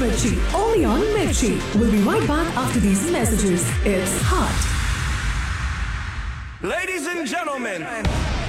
Mirchi. Only on Mirchi. We'll be right back after these messages. It's hot. Ladies and gentlemen.